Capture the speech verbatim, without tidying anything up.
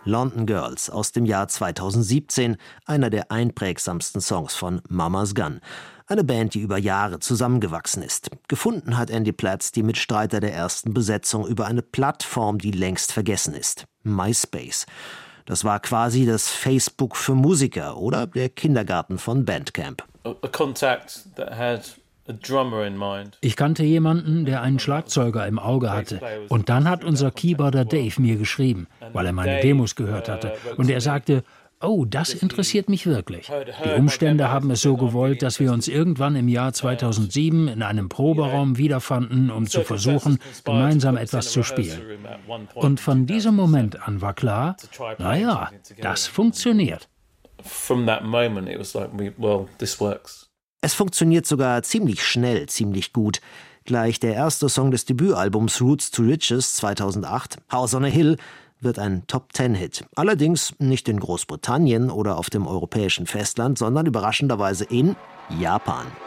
London Girls aus dem Jahr zweitausendsiebzehn, einer der einprägsamsten Songs von Mama's Gun. Eine Band, die über Jahre zusammengewachsen ist. Gefunden hat Andy Platz die Mitstreiter der ersten Besetzung über eine Plattform, die längst vergessen ist: MySpace. Das war quasi das Facebook für Musiker oder der Kindergarten von Bandcamp. A contact that had a drummer in mind. Ich kannte jemanden, der einen Schlagzeuger im Auge hatte. Und dann hat unser Keyboarder Dave mir geschrieben, weil er meine Demos gehört hatte. Und er sagte: Oh, das interessiert mich wirklich. Die Umstände haben es so gewollt, dass wir uns irgendwann im Jahr zweitausendsieben in einem Proberaum wiederfanden, um zu versuchen, gemeinsam etwas zu spielen. Und von diesem Moment an war klar, naja, das funktioniert. Es funktioniert sogar ziemlich schnell, ziemlich gut. Gleich der erste Song des Debütalbums Roots to Riches zweitausendacht, House on a Hill, wird ein Top-Ten-Hit. Allerdings nicht in Großbritannien oder auf dem europäischen Festland, sondern überraschenderweise in Japan.